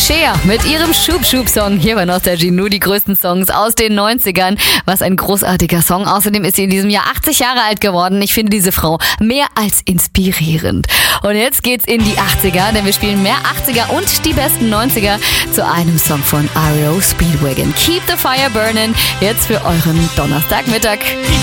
Cher mit ihrem Schub-Schub-Song hier bei Nostalgie, nur die größten Songs aus den 90ern. Was ein großartiger Song. Außerdem ist sie in diesem Jahr 80 Jahre alt geworden. Ich finde diese Frau mehr als inspirierend. Und jetzt geht's in die 80er, denn wir spielen mehr 80er und die besten 90er zu einem Song von REO Speedwagon. Keep the Fire Burning, jetzt für euren Donnerstagmittag.